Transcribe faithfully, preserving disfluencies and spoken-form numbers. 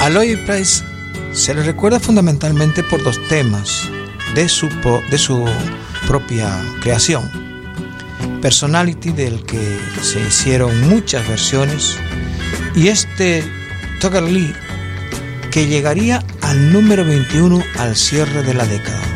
A Lloyd Price se le recuerda fundamentalmente por dos temas de su, de su propia creación. Personality, del que se hicieron muchas versiones, y este Tugger Lee, que llegaría al número veintiuno al cierre de la década.